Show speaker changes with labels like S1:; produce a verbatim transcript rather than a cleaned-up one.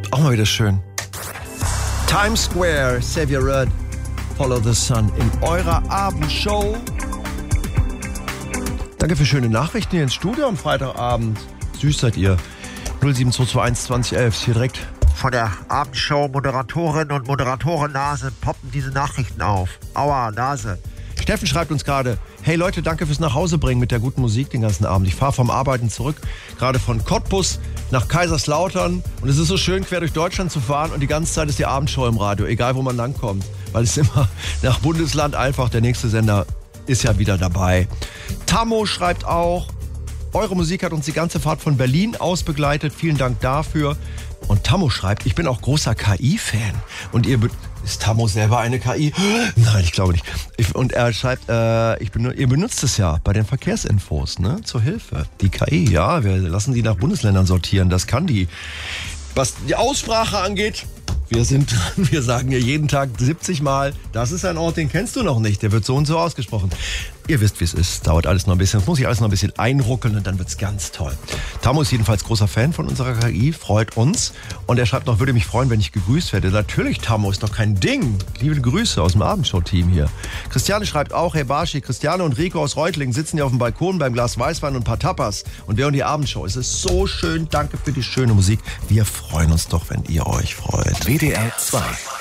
S1: Auch mal wieder schön. Times Square, Xavier Rudd, Follow the Sun in eurer Abendshow. Danke für schöne Nachrichten hier ins Studio am Freitagabend. Süß seid ihr. null sieben zwei zwei eins zwanzig elf hier direkt von der Abendshow Moderatorin und Moderatoren-Nase poppen diese Nachrichten auf. Aua, Nase. Steffen schreibt uns gerade, hey Leute, danke fürs Nachhausebringen mit der guten Musik den ganzen Abend. Ich fahre vom Arbeiten zurück, gerade von Cottbus nach Kaiserslautern. Und es ist so schön, quer durch Deutschland zu fahren und die ganze Zeit ist die Abendshow im Radio, egal wo man langkommt. Weil es immer nach Bundesland einfach, der nächste Sender ist ja wieder dabei. Tammo schreibt auch, eure Musik hat uns die ganze Fahrt von Berlin aus begleitet. Vielen Dank dafür. Und Tammo schreibt, ich bin auch großer K I-Fan. Und ihr... Be- Ist Tammo selber eine K I? Nein, ich glaube nicht. Ich, und er schreibt, äh, ich benut- ihr benutzt es ja bei den Verkehrsinfos, ne? Zur Hilfe. Die K I, ja, wir lassen sie nach Bundesländern sortieren. Das kann die. Was die Aussprache angeht, wir sind dran. Wir sagen ja jeden Tag siebzig Mal, das ist ein Ort, den kennst du noch nicht. Der wird so und so ausgesprochen. Ihr wisst, wie es ist. Dauert alles noch ein bisschen. Es muss sich alles noch ein bisschen einruckeln und dann wird's ganz toll. Tammo ist jedenfalls großer Fan von unserer K I, freut uns. Und er schreibt noch, würde mich freuen, wenn ich gegrüßt werde. Natürlich, Tammo, ist doch kein Ding. Liebe Grüße aus dem Abendshow-Team hier. Christiane schreibt auch, hey Barschi, Christiane und Rico aus Reutlingen sitzen hier auf dem Balkon beim Glas Weißwein und ein paar Tapas. Und während die Abendshow. Es ist so schön. Danke für die schöne Musik. Wir freuen uns doch, wenn ihr euch freut.
S2: W D R zwei